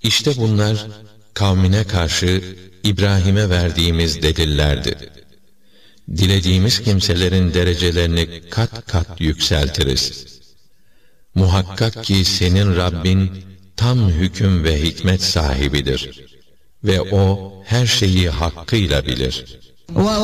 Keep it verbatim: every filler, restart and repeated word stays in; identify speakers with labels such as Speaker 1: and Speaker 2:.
Speaker 1: İşte bunlar kavmine karşı İbrahim'e verdiğimiz delillerdi. Dilediğimiz kimselerin derecelerini kat kat yükseltiriz. Muhakkak ki senin Rabbin tam hüküm ve hikmet sahibidir ve o her şeyi hakkıyla bilir.